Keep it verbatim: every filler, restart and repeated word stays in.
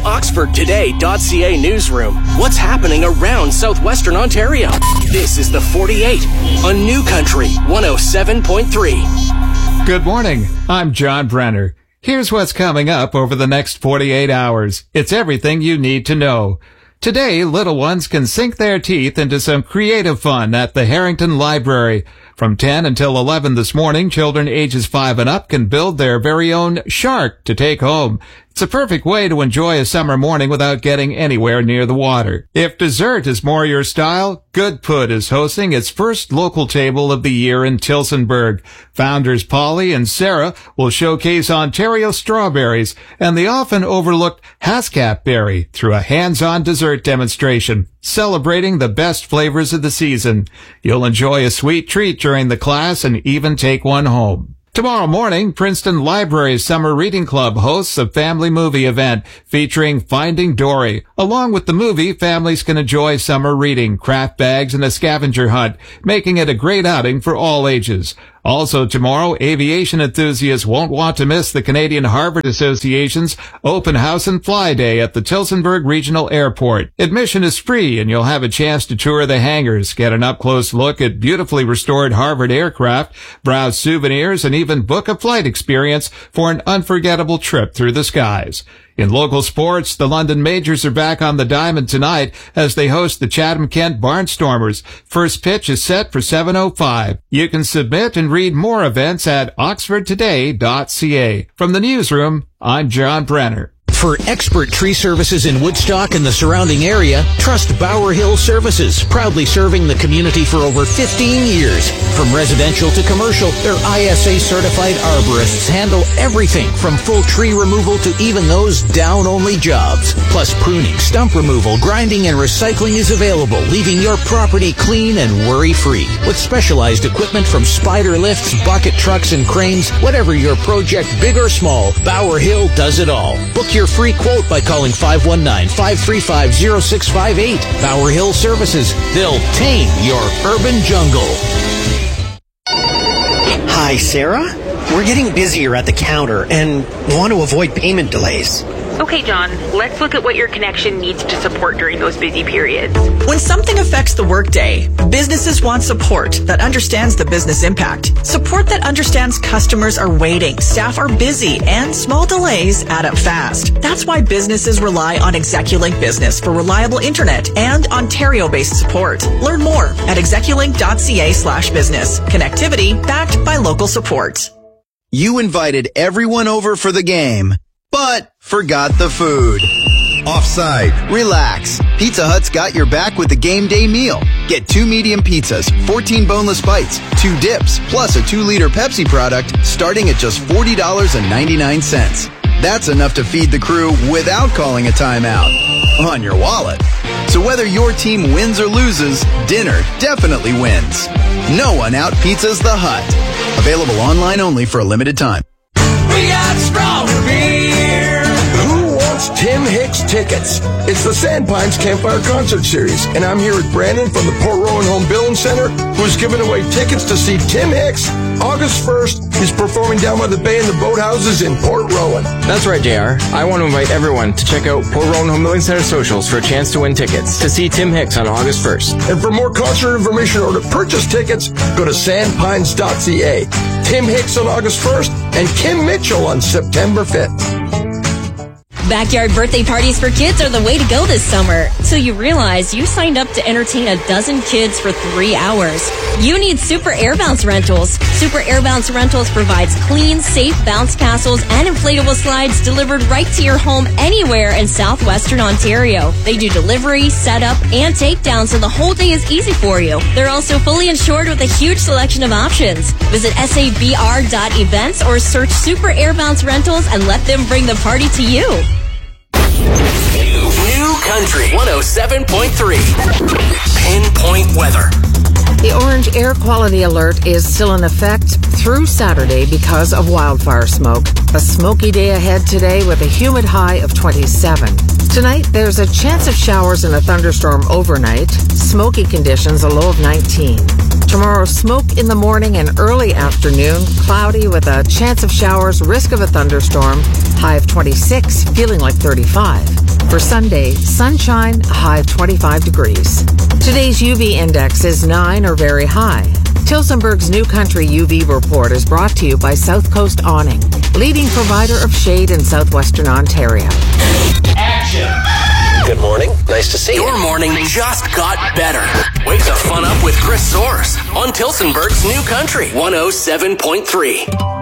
Oxford Today dot C A newsroom. What's happening around southwestern Ontario? This is the forty-eight on New Country one oh seven point three. Good morning. I'm John Brenner. Here's what's coming up over the next forty-eight hours. It's everything you need to know. Today, little ones can sink their teeth into some creative fun at the Harrington Library. From ten until eleven this morning, children ages five and up can build their very own shark to take home. It's a perfect way to enjoy a summer morning without getting anywhere near the water. If dessert is more your style, Good Put is hosting its first local table of the year in Tillsonburg. Founders Polly and Sarah will showcase Ontario strawberries and the often overlooked Hascap berry through a hands-on dessert demonstration, celebrating the best flavors of the season. You'll enjoy a sweet treat during the class and even take one home. Tomorrow morning, Princeton Library's Summer Reading Club hosts a family movie event featuring Finding Dory. Along with the movie, families can enjoy summer reading, craft bags, and a scavenger hunt, making it a great outing for all ages. Also tomorrow, aviation enthusiasts won't want to miss the Canadian Harvard Association's Open House and Fly Day at the Tillsonburg Regional Airport. Admission is free and you'll have a chance to tour the hangars, get an up-close look at beautifully restored Harvard aircraft, browse souvenirs, and even book a flight experience for an unforgettable trip through the skies. In local sports, the London Majors are back on the diamond tonight as they host the Chatham-Kent Barnstormers. First pitch is set for seven oh five. You can submit and read more events at Oxford Today dot C A. From the newsroom, I'm John Brenner. For expert tree services in Woodstock and the surrounding area, trust Bower Hill Services, proudly serving the community for over fifteen years. From residential to commercial, their I S A-certified arborists handle everything from full tree removal to even those down-only jobs. Plus, pruning, stump removal, grinding, and recycling is available, leaving your property clean and worry-free. With specialized equipment from spider lifts, bucket trucks, and cranes, whatever your project, big or small, Bower Hill does it all. Book your free quote by calling five one nine, five three five, oh six five eight. Bower Hill Services. They'll tame your urban jungle. Hi, Sarah. We're getting busier at the counter and want to avoid payment delays. Okay, John, let's look at what your connection needs to support during those busy periods. When something affects the workday, businesses want support that understands the business impact. Support that understands customers are waiting, staff are busy, and small delays add up fast. That's why businesses rely on Execulink Business for reliable internet and Ontario-based support. Learn more at execulink dot c a slash business. Connectivity backed by local support. You invited everyone over for the game, but forgot the food. Offside. Relax. Pizza Hut's got your back with the game day meal. Get two medium pizzas, fourteen boneless bites, two dips, plus a two liter Pepsi product starting at just forty dollars and ninety-nine cents. That's enough to feed the crew without calling a timeout. On your wallet. So whether your team wins or loses, dinner definitely wins. No one out-pizzas the Hut. Available online only for a limited time. We got stronger beer. Who wants Tim Hicks tickets? It's the Sandpines Campfire Concert Series, and I'm here with Brandon from the Port Rowan Home Building Center, who's giving away tickets to see Tim Hicks. August first, he's performing down by the bay in the boathouses in Port Rowan. That's right, J R. I want to invite everyone to check out Port Rowan Home Building Center socials for a chance to win tickets to see Tim Hicks on August first. And for more concert information or to purchase tickets, go to sandpines dot c a. Tim Hicks on August first and Kim Mitchell on September fifth. Backyard birthday parties for kids are the way to go this summer. So you realize you signed up to entertain a dozen kids for three hours. You need Super Air Bounce Rentals. Super Air Bounce Rentals provides clean, safe bounce castles and inflatable slides delivered right to your home anywhere in southwestern Ontario. They do delivery, setup, and takedown so the whole day is easy for you. They're also fully insured with a huge selection of options. Visit S A B R dot events or search Super Air Bounce Rentals and let them bring the party to you. New Country one oh seven point three. Pinpoint weather. The orange air quality alert is still in effect through Saturday because of wildfire smoke. A smoky day ahead today with a humid high of twenty-seven. Tonight, there's a chance of showers and a thunderstorm overnight. Smoky conditions, a low of nineteen. Tomorrow, smoke in the morning and early afternoon. Cloudy with a chance of showers, risk of a thunderstorm. High of twenty-six, feeling like thirty-five. For Sunday, sunshine, a high of twenty-five degrees. Today's U V index is nine or very high. Tilsonburg's New Country U V report is brought to you by South Coast Awning, leading provider of shade in southwestern Ontario. Action! Good morning. Nice to see you. Your morning just got better. Wake the fun up with Chris Soares on Tilsonburg's New Country one oh seven point three.